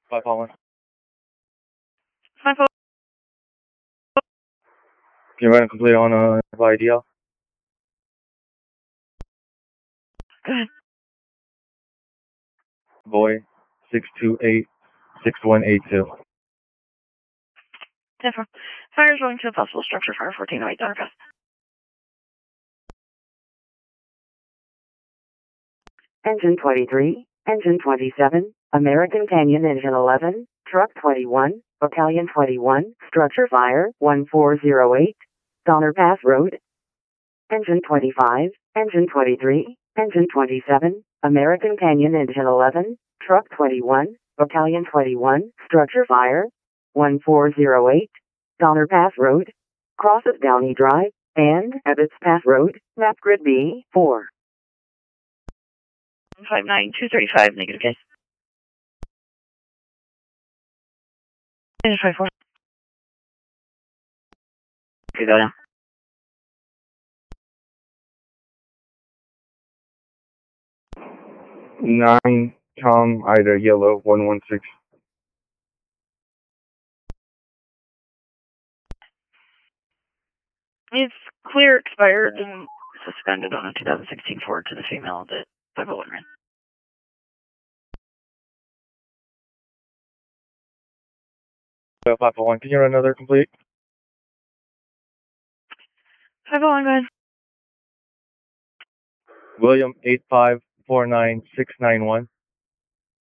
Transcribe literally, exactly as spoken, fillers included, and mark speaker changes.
Speaker 1: five four one.
Speaker 2: five four.
Speaker 1: Can you run a complete on uh, by D L?
Speaker 2: Go ahead.
Speaker 1: Boy, six two eight, six one eight two.
Speaker 2: ten four. Fire is going to a possible structure, fire fourteen oh eight, Donner Pass.
Speaker 3: Engine twenty-three, Engine twenty-seven, American Canyon Engine eleven, Truck twenty-one, Battalion twenty-one, Structure Fire one four zero eight, Donner Pass Road. Engine twenty-five, Engine twenty-three, Engine twenty-seven, American Canyon Engine eleven, Truck twenty-one, Battalion twenty-one, Structure Fire one four zero eight, Donner Pass Road, crosses Downey Drive, and Ebbets Pass Road, map grid B four.
Speaker 2: five nine two three five, negative case. Engine five four. Okay, go down.
Speaker 1: Nine Tom Ida Yellow one one six.
Speaker 2: It's clear expired and suspended on a two thousand sixteen Ford to the female that five oh one ran.
Speaker 1: Uh, five four one, can you run another complete?
Speaker 2: five oh one, go ahead.
Speaker 1: William eight five four nine six nine one.